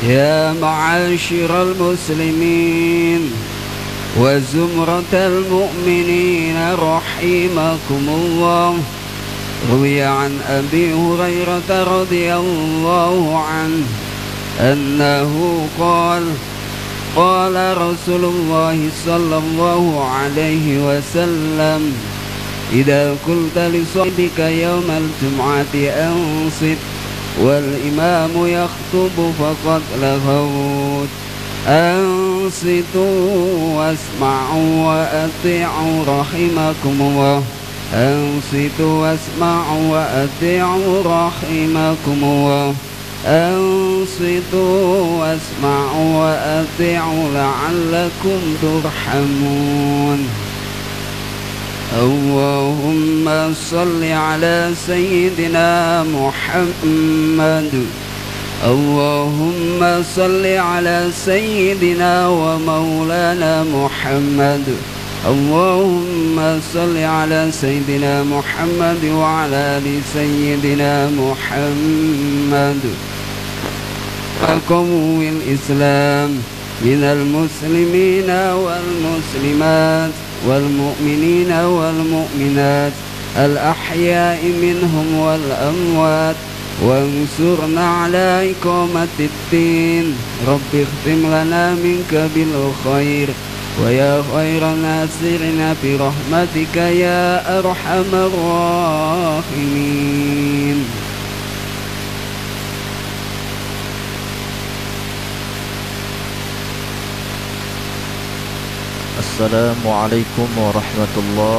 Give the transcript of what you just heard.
يا معاشر المسلمين وزمرة المؤمنين رحمكم الله، روي عن أبي هريرة رضي الله عنه أنه قال: قال رسول الله صلى الله عليه وسلم: إذا قلت لصاحبك يوم الجمعة أنصت والإمام يخطب فقد لغوت، أنصتوا واسمعوا وأطيعوا رحمكم الله، أنصتوا واسمعوا وأطيعوا رحمكم الله، أنصتوا واسمعوا وأطيعوا لعلكم ترحمون. اللهم صل على سيدنا محمد، اللهم صل على سيدنا ومولانا محمد، اللهم صل على سيدنا محمد وعلى آل سيدنا محمد، وقوي الإسلام من المسلمين والمسلمات والمؤمنين والمؤمنات الأحياء منهم والأموات، وانصرنا على إقامة الدين. رب اختم لنا منك بالخير، ويا خير ناصرنا برحمتك يا أرحم الراحمين. السلام عليكم ورحمة الله